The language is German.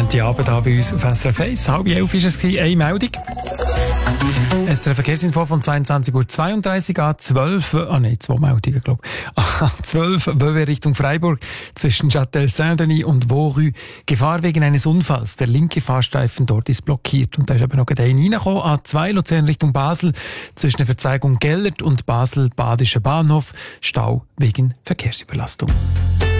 Abend hier bei uns auf SRF 1. 10:30 war es, eine Meldung. SRF Verkehrsinfo von 22:32 Uhr, 2 Meldungen, glaube ich. 12 Böwe Richtung Freiburg zwischen Châtel Saint-Denis und Vaurus. Gefahr wegen eines Unfalls. Der linke Fahrstreifen dort ist blockiert. Und da ist aber noch einer reingekommen. A2 Luzern Richtung Basel zwischen der Verzweigung Gellert und Basel-Badischer Bahnhof. Stau wegen Verkehrsüberlastung.